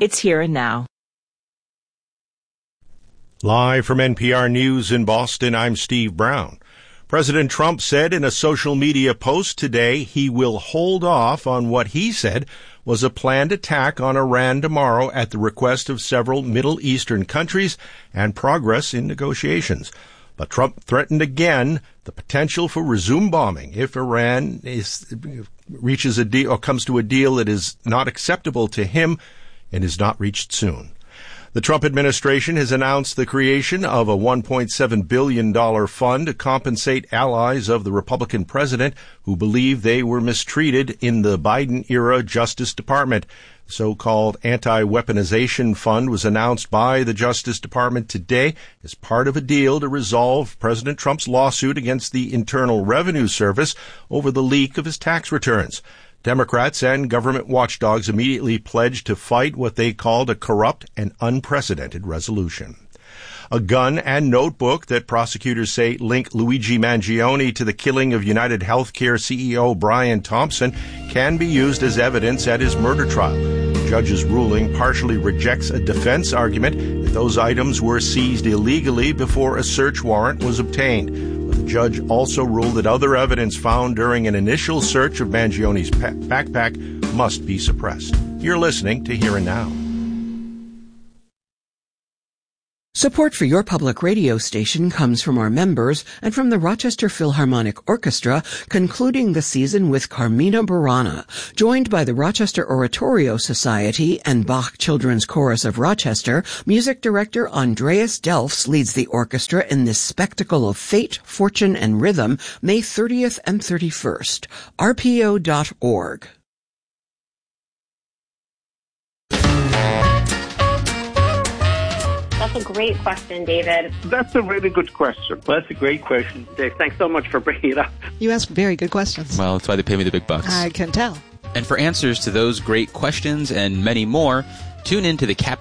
It's Here and Now. Live from NPR News in Boston, I'm Steve Brown. President Trump said in a social media post today he will hold off on what he said was a planned attack on Iran tomorrow at the request of several Middle Eastern countries and progress in negotiations. But Trump threatened again the potential for resume bombing if Iran reaches a deal or comes to a deal that is not acceptable to him and is not reached soon. The Trump administration has announced the creation of a $1.7 billion fund to compensate allies of the Republican president who believe they were mistreated in the Biden-era Justice Department. The so-called anti-weaponization fund was announced by the Justice Department today as part of a deal to resolve President Trump's lawsuit against the Internal Revenue Service over the leak of his tax returns. Democrats and government watchdogs immediately pledged to fight what they called a corrupt and unprecedented resolution. A gun and notebook that prosecutors say link Luigi Mangione to the killing of United Healthcare CEO Brian Thompson can be used as evidence at his murder trial. The judge's ruling partially rejects a defense argument that those items were seized illegally before a search warrant was obtained. The judge also ruled that other evidence found during an initial search of Mangione's backpack must be suppressed. You're listening to Here and Now. Support for your public radio station comes from our members and from the Rochester Philharmonic Orchestra, concluding the season with Carmina Burana. Joined by the Rochester Oratorio Society and Bach Children's Chorus of Rochester, music director Andreas Delfs leads the orchestra in this spectacle of fate, fortune, and rhythm, May 30th and 31st. rpo.org. That's a great question, David. That's a really good question. Well, that's a great question. Dave, thanks so much for bringing it up. You ask very good questions. Well, that's why they pay me the big bucks. I can tell. And for answers to those great questions and many more, tune in to the Capitol